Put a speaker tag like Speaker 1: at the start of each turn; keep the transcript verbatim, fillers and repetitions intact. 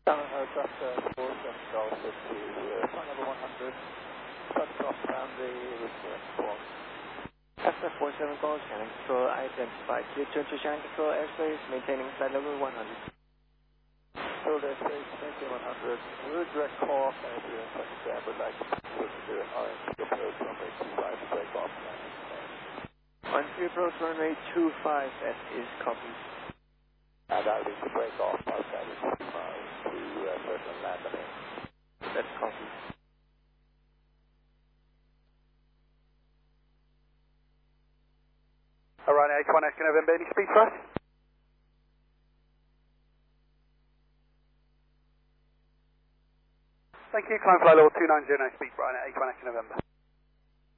Speaker 1: Down aircraft uh, four seven Golf to uh, flight level one hundred, start cross down the return form.
Speaker 2: F four seven Golf, Shannon Control identified. Return to Shannon Control airspace, maintaining flight level one hundred.
Speaker 1: So there's space, maintain one hundred. We'll direct call off and if you're in touch with them, would like to do an R N C approach runway two five to break off.
Speaker 2: On three approach runway two five, that is copied.
Speaker 1: And I need to break off outside of fifty miles to uh, certain land on in.
Speaker 2: That's copied.
Speaker 3: Alright, H one Echo November, any speed for us? Thank you, climb fly level two nine zero, no speed, Brian, H one Echo November.